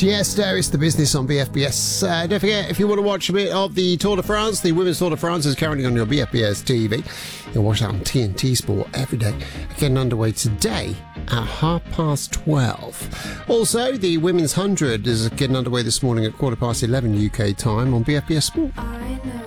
Tiesto, it's the business on BFBS. Don't forget, if you want to watch a bit of the Tour de France, the Women's Tour de France is currently on your BFBS TV. You'll watch that on TNT Sport every day. Getting underway today at 12:30. Also, the Women's 100 is getting underway this morning at 11:15 UK time on BFBS Sport.